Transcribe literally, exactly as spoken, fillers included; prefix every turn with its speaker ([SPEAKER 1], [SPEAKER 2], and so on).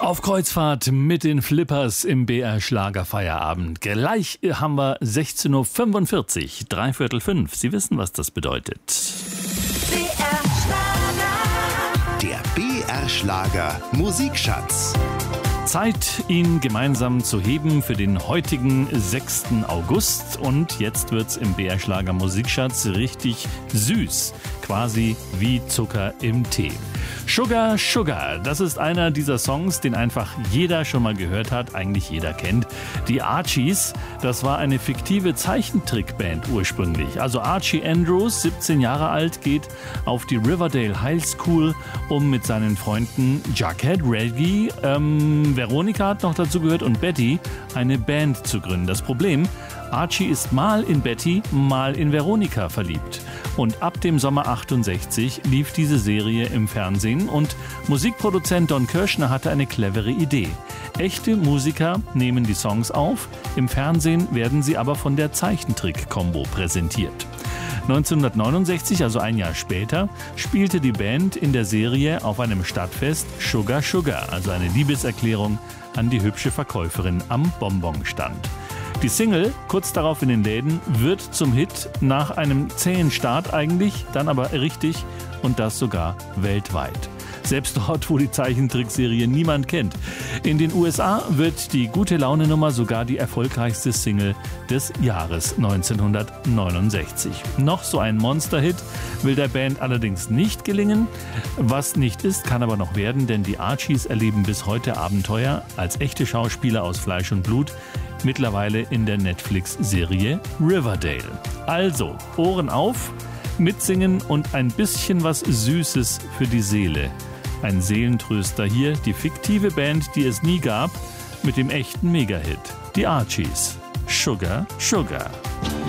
[SPEAKER 1] Auf Kreuzfahrt mit den Flippers im B R Schlagerfeierabend. Gleich haben wir sechzehn Uhr fünfundvierzig, dreiviertel fünf. Sie wissen, was das bedeutet.
[SPEAKER 2] B R Schlager.
[SPEAKER 3] Der B R Schlager Musikschatz.
[SPEAKER 1] Zeit, ihn gemeinsam zu heben für den heutigen sechsten August. Und jetzt wird's im B R Schlager Musikschatz richtig süß. Quasi wie Zucker im Tee. Sugar, Sugar, das ist einer dieser Songs, den einfach jeder schon mal gehört hat, eigentlich jeder kennt. Die Archies, das war eine fiktive Zeichentrickband ursprünglich. Also Archie Andrews, siebzehn Jahre alt, geht auf die Riverdale High School, um mit seinen Freunden Jughead, Reggie, ähm, Veronica hat noch dazu gehört und Betty eine Band zu gründen. Das Problem, Archie ist mal in Betty, mal in Veronica verliebt. Und ab dem Sommer achtundsechzig lief diese Serie im Fernsehen und Musikproduzent Don Kirshner hatte eine clevere Idee. Echte Musiker nehmen die Songs auf, im Fernsehen werden sie aber von der Zeichentrick-Kombo präsentiert. neunzehnhundertneunundsechzig, also ein Jahr später, spielte die Band in der Serie auf einem Stadtfest Sugar Sugar, also eine Liebeserklärung an die hübsche Verkäuferin am Bonbonstand. Die Single, kurz darauf in den Läden, wird zum Hit nach einem zähen Start eigentlich, dann aber richtig und das sogar weltweit. Selbst dort, wo die Zeichentrickserie niemand kennt. In den U S A wird die Gute-Laune-Nummer sogar die erfolgreichste Single des Jahres neunzehnhundertneunundsechzig. Noch so ein Monster-Hit will der Band allerdings nicht gelingen. Was nicht ist, kann aber noch werden, denn die Archies erleben bis heute Abenteuer als echte Schauspieler aus Fleisch und Blut, mittlerweile in der Netflix-Serie Riverdale. Also, Ohren auf, mitsingen und ein bisschen was Süßes für die Seele. Ein Seelentröster hier, die fiktive Band, die es nie gab, mit dem echten Megahit, die Archies. Sugar, Sugar.